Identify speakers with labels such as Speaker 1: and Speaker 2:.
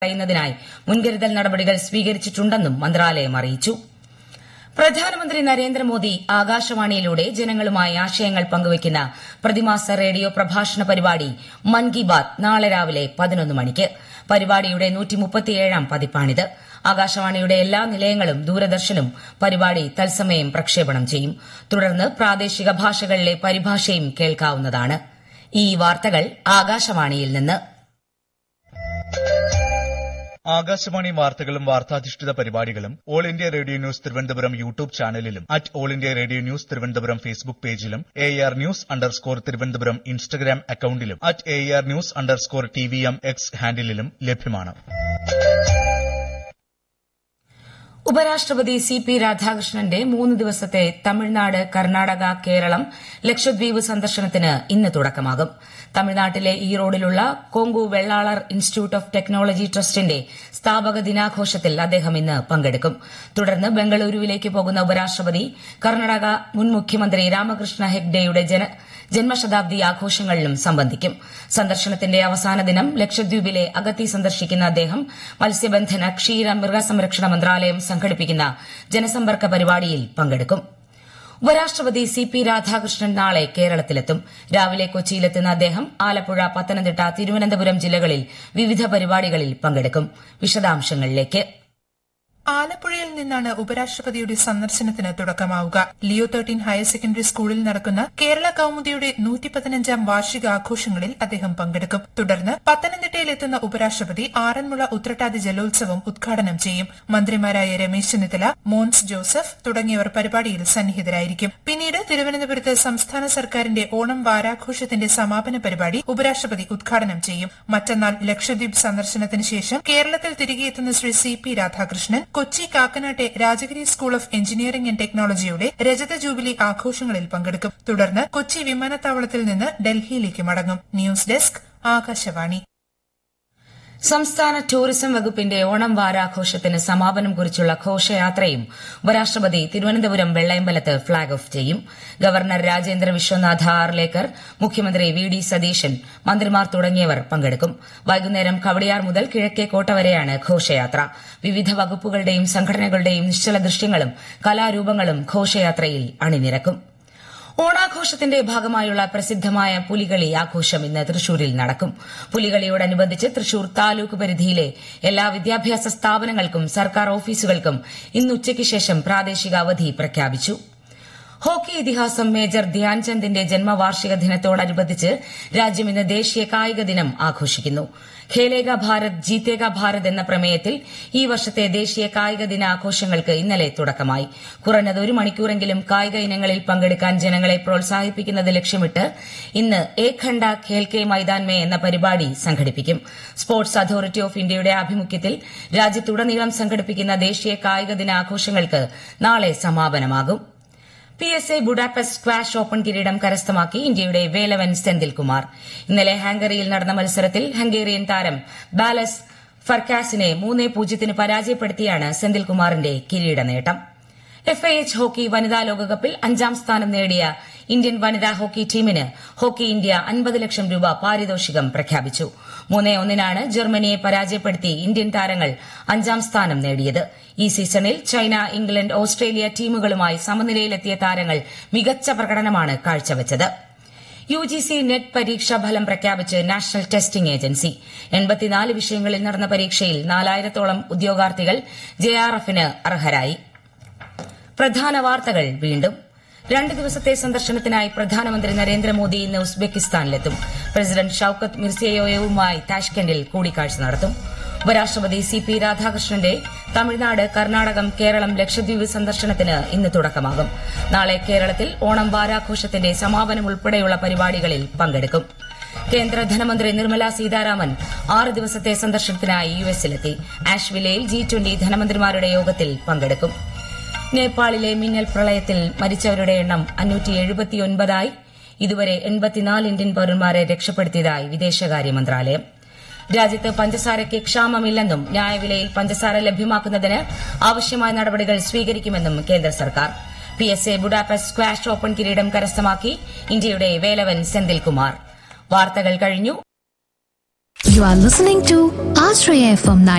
Speaker 1: തടയുന്നതിനായി മുൻകരുതൽ നടപടികൾ സ്വീകരിച്ചിട്ടുണ്ടെന്നും മന്ത്രാലയം അറിയിച്ചു. പ്രധാനമന്ത്രി നരേന്ദ്രമോദി ആകാശവാണിയിലൂടെ ജനങ്ങളുമായി ആശയങ്ങൾ പങ്കുവയ്ക്കുന്ന പ്രതിമാസ റേഡിയോ പ്രഭാഷണ പരിപാടി മൻ കി ബാത് നാളെ രാവിലെ 11 മണിക്ക്. പരിപാടിയുടെ 137ാം പതിപ്പാണിത്. ആകാശവാണിയുടെ എല്ലാ നിലയങ്ങളും ദൂരദർശനും പരിപാടി തത്സമയം പ്രക്ഷേപണം ചെയ്യും. തുടർന്ന് പ്രാദേശിക ഭാഷകളിലെ പരിഭാഷയും കേൾക്കാവുന്നതാണ്. ഈ വാർത്തകൾ ആകാശവാണിയിൽ നിന്ന്.
Speaker 2: ആകാശവാണി വാർത്തകളും വാർത്താധിഷ്ഠിത പരിപാടികളും all India radio news Thiruvananthapuram YouTube ചാനലിലും @all India radio news Thiruvananthapuram Facebook പേജിലും AR News_ തിരുവനന്തപുരം ഇൻസ്റ്റഗ്രാം അക്കൌണ്ടിലും @AR News_TVM X ഹാൻഡിലും ലഭ്യമാണ്.
Speaker 1: ഉപരാഷ്ട്രപതി CP രാധാകൃഷ്ണന്റെ 3 ദിവസത്തെ തമിഴ്നാട്, കർണാടക, കേരളം, ലക്ഷദ്വീപ് സന്ദർശനത്തിന് ഇന്ന് തുടക്കമാകും. തമിഴ്നാട്ടിലെ ഈറോഡിലുള്ള Kongu Vellalar institute of technology ട്രസ്റ്റിന്റെ സ്ഥാപക ദിനാഘോഷത്തിൽ അദ്ദേഹം ഇന്ന് പങ്കെടുക്കും. തുടർന്ന് ബംഗളൂരുവിലേക്ക് പോകുന്ന ഉപരാഷ്ട്രപതി കർണാടക മുൻ മുഖ്യമന്ത്രി രാമകൃഷ്ണ ഹെഗ്ഡെയുടെ ജന്മശതാബ്ദി ആഘോഷങ്ങളിലും സംബന്ധിക്കും. സന്ദർശനത്തിന്റെ അവസാന ദിനം ലക്ഷദ്വീപിലെ അഗത്തി സന്ദർശിക്കുന്ന അദ്ദേഹം മത്സ്യബന്ധന, ക്ഷീര, മൃഗസംരക്ഷണ മന്ത്രാലയം സംഘടിപ്പിക്കുന്ന ജനസമ്പർക്ക പരിപാടിയിൽ പങ്കെടുക്കും. ഉപരാഷ്ട്രപതി CP രാധാകൃഷ്ണൻ നാളെ കേരളത്തിലെത്തും. രാവിലെ കൊച്ചിയിലെത്തുന്ന അദ്ദേഹം ആലപ്പുഴ, പത്തനംതിട്ട, തിരുവനന്തപുരം ജില്ലകളിൽ വിവിധ പരിപാടികളിൽ പങ്കെടുക്കും. വിശദാംശങ്ങളിലേക്ക്.
Speaker 3: ആലപ്പുഴയിൽ നിന്നാണ് ഉപരാഷ്ട്രപതിയുടെ സന്ദർശനത്തിന് തുടക്കമാവുക. ലിയോ 13 ഹയർ സെക്കൻഡറി സ്കൂളിൽ നടക്കുന്ന കേരള കൌമുദിയുടെ 115ാം വാർഷികാഘോഷങ്ങളിൽ അദ്ദേഹം പങ്കെടുക്കും. തുടർന്ന് പത്തനംതിട്ടയിലെത്തുന്ന ഉപരാഷ്ട്രപതി ആറന്മുള ഉത്രട്ടാതി ജലോത്സവം ഉദ്ഘാടനം ചെയ്യും. മന്ത്രിമാരായ രമേശ് ചെന്നിത്തല, മോൻസ് ജോസഫ് തുടങ്ങിയവർ പരിപാടിയിൽ സന്നിഹിതരായിരിക്കും. പിന്നീട് തിരുവനന്തപുരത്ത് സംസ്ഥാന സർക്കാരിന്റെ ഓണം വാരാഘോഷത്തിന്റെ സമാപന പരിപാടി ഉപരാഷ്ട്രപതി ഉദ്ഘാടനം ചെയ്യും. മറ്റന്നാൾ ലക്ഷദ്വീപ് സന്ദർശനത്തിന് ശേഷം കേരളത്തിൽ തിരികെയെത്തുന്ന Shri CP Radhakrishnan Kochi കാക്കനാട്ടെ Rajagiri school of engineering and ടെക്നോളജിയുടെ രജത ജൂബിലി ആഘോഷങ്ങളിൽ പങ്കെടുക്കും. തുടർന്ന് കൊച്ചി വിമാനത്താവളത്തിൽ നിന്ന് ഡൽഹിയിലേക്ക് മടങ്ങും. News desk, Akashvani.
Speaker 1: സംസ്ഥാന ടൂറിസം വകുപ്പിന്റെ ഓണം വാരാഘോഷത്തിന് സമാപനം കുറിച്ചുള്ള ഘോഷയാത്രയും ഉപരാഷ്ട്രപതി തിരുവനന്തപുരം വെള്ളയമ്പലത്ത് ഫ്ളാഗ് ഓഫ് ചെയ്യും. ഗവർണർ രാജേന്ദ്ര വിശ്വനാഥ ആർലേക്കർ, മുഖ്യമന്ത്രി VD സതീശൻ, മന്ത്രിമാർ തുടങ്ങിയവർ പങ്കെടുക്കും. വൈകുന്നേരം കവടിയാർ മുതൽ കിഴക്കേക്കോട്ട വരെയാണ് ഘോഷയാത്ര. വിവിധ വകുപ്പുകളുടെയും സംഘടനകളുടെയും നിശ്ചല ദൃശ്യങ്ങളും കലാരൂപങ്ങളും ഘോഷയാത്രയിൽ അണിനിരക്കും. ഓണാഘോഷത്തിന്റെ ഭാഗമായുള്ള പ്രസിദ്ധമായ പുലികളി ആഘോഷം ഇന്ന് തൃശൂരിൽ നടക്കും. പുലികളിയോടനുബന്ധിച്ച് തൃശൂർ താലൂക്ക് പരിധിയിലെ എല്ലാ വിദ്യാഭ്യാസ സ്ഥാപനങ്ങൾക്കും സർക്കാർ ഓഫീസുകൾക്കും ഇന്ന് ഉച്ചയ്ക്ക് ശേഷം പ്രാദേശിക അവധി പ്രഖ്യാപിച്ചു. ഹോക്കി ഇതിഹാസം മേജർ ധ്യാൻചന്ദിന്റെ ജന്മവാർഷിക ദിനത്തോടനുബന്ധിച്ച് രാജ്യം ഇന്ന് ദേശീയ കായിക ദിനം ആഘോഷിക്കുന്നു. ഖേലേഗ ഭാരത് ജീതേഗ ഭാരത് എന്ന പ്രമേയത്തിൽ ഈ വർഷത്തെ ദേശീയ കായിക ദിനാഘോഷങ്ങൾക്ക് ഇന്നലെ തുടക്കമായി. കുറഞ്ഞത് 1 മണിക്കൂറെങ്കിലും കായിക ഇനങ്ങളിൽ പങ്കെടുക്കാൻ ജനങ്ങളെ പ്രോത്സാഹിപ്പിക്കുന്നത് ലക്ഷ്യമിട്ട് ഇന്ന് ഏക് ഘണ്ട ഖേൽ കെ മൈതാൻ മേ എന്ന പരിപാടി സംഘടിപ്പിക്കും. സ്പോർട്സ് അതോറിറ്റി ഓഫ് ഇന്ത്യയുടെ ആഭിമുഖ്യത്തിൽ രാജ്യത്തുടനീളം സംഘടിപ്പിക്കുന്ന ദേശീയ കായിക ദിനാഘോഷങ്ങൾക്ക് നാളെ സമാപനമാകും. PSA ബുഡാപെസ്റ്റ് സ്ക്വാഷ് ഓപ്പൺ കിരീടം കരസ്ഥമാക്കി ഇന്ത്യയുടെ വേലവൻ സെന്തിൽകുമാർ. ഇന്നലെ ഹാംഗറിയിൽ നടന്ന മത്സരത്തിൽ ഹംഗേറിയൻ താരം ബാലസ് ഫർക്കാസിനെ 3-0 പരാജയപ്പെടുത്തിയാണ് സെന്തിൽകുമാറിന്റെ കിരീട നേട്ടം. FIH ഹോക്കി വനിതാ ലോകകപ്പിൽ 5ാം സ്ഥാനം നേടിയ ഇന്ത്യൻ വനിതാ ഹോക്കി ടീമിന് ഹോക്കി ഇന്ത്യ 50 ലക്ഷം രൂപ പാരിതോഷികം പ്രഖ്യാപിച്ചു. 3-1 ജർമ്മനിയെ പരാജയപ്പെടുത്തി ഇന്ത്യൻ താരങ്ങൾ 5ാം സ്ഥാനം നേടിയത്. ഈ സീസണിൽ ചൈന, ഇംഗ്ലണ്ട്, ഓസ്ട്രേലിയ ടീമുകളുമായി സമനിലയിലെത്തിയ താരങ്ങൾ മികച്ച പ്രകടനമാണ് കാഴ്ചവച്ചത്. UGC നെറ്റ് പരീക്ഷാ ഫലം പ്രഖ്യാപിച്ച് നാഷണൽ ടെസ്റ്റിംഗ് ഏജൻസി. 84 വിഷയങ്ങളിൽ നടന്ന പരീക്ഷയിൽ 4000-ഓളം ഉദ്യോഗാർത്ഥികൾ JRFന് അർഹരായി. പ്രധാന വാർത്തകൾ വീണ്ടും. 2 ദിവസത്തെ സന്ദർശനത്തിനായി പ്രധാനമന്ത്രി നരേന്ദ്രമോദി ഇന്ന് ഉസ്ബെക്കിസ്ഥാനിലെത്തും. പ്രസിഡന്റ് ഷൌക്കത്ത് മിർസിയോയേവുമായി താഷ്കെന്റിൽ കൂടിക്കാഴ്ച നടത്തും. ഉപരാഷ്ട്രപതി CP രാധാകൃഷ്ണന്റെ തമിഴ്നാട്, കർണാടകം, കേരളം, ലക്ഷദ്വീപ് സന്ദർശനത്തിന് ഇന്ന് തുടക്കമാകും. നാളെ കേരളത്തിൽ ഓണം വാരാഘോഷത്തിന്റെ സമാപനം ഉൾപ്പെടെയുള്ള പരിപാടികളിൽ പങ്കെടുക്കും. കേന്ദ്ര ധനമന്ത്രി നിർമ്മല സീതാരാമൻ 6 ദിവസത്തെ സന്ദർശനത്തിനായി യുഎസിലെത്തി. ആഷ്വില്ലയിൽ G20 ധനമന്ത്രിമാരുടെ യോഗത്തിൽ പങ്കെടുക്കും. നേപ്പാളിലെ മിന്നൽ പ്രളയത്തിൽ മരിച്ചവരുടെ എണ്ണം 579 ഇതുവരെ 84 ഇന്ത്യൻ പൌരന്മാരെ രക്ഷപ്പെടുത്തിയതായി വിദേശകാര്യ മന്ത്രാലയം. രാജ്യത്ത് പഞ്ചസാരയ്ക്ക് ക്ഷാമമില്ലെന്നും ന്യായവിലയിൽ പഞ്ചസാര ലഭ്യമാക്കുന്നതിന് ആവശ്യമായ നടപടികൾ സ്വീകരിക്കുമെന്നും കേന്ദ്ര സർക്കാർ. PSA ബുഡാപെസ്റ്റ് സ്ക്വാഷ് ഓപ്പൺ കിരീടം കരസ്ഥമാക്കി ഇന്ത്യയുടെ വേലവൻ സെന്തിൽകുമാർ. വാർത്തകൾ കഴിഞ്ഞു.
Speaker 4: You are listening to Ashraya FM 90.